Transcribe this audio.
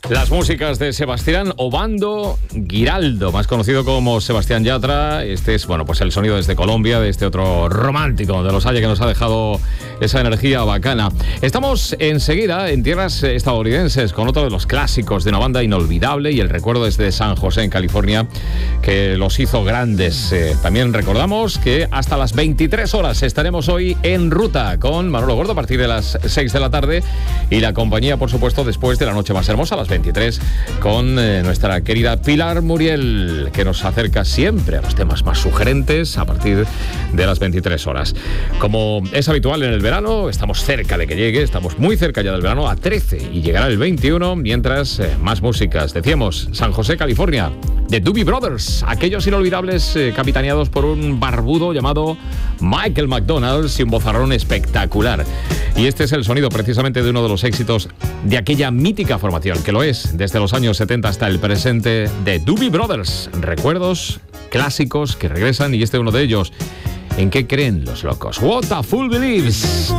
Las músicas de Sebastián Obando Giraldo, más conocido como Sebastián Yatra. Este es, pues el sonido desde Colombia, de este otro romántico de los Haya que nos ha dejado esa energía bacana. Estamos enseguida en tierras estadounidenses con otro de los clásicos de una banda inolvidable y el recuerdo es de San José, en California, que los hizo grandes. También recordamos que hasta las 23 horas estaremos hoy en ruta con Manolo Gordo a partir de las 6 de la tarde y la compañía, por supuesto, después de la noche más hermosa, a las 23, con nuestra querida Pilar Muriel, que nos acerca siempre a los temas más sugerentes a partir de las 23 horas. Como es habitual en el verano, estamos cerca de que llegue, estamos muy cerca ya del verano, a 13, y llegará el 21, mientras más músicas. Decíamos, San José, California, The Doobie Brothers, aquellos inolvidables capitaneados por un barbudo llamado Michael McDonald y un vozarrón espectacular. Y este es el sonido precisamente de uno de los éxitos de aquella mítica formación, que lo es desde los años 70 hasta el presente, de Doobie Brothers. Recuerdos clásicos que regresan, y este es uno de ellos. ¿En qué creen los locos? What a Fool Believes.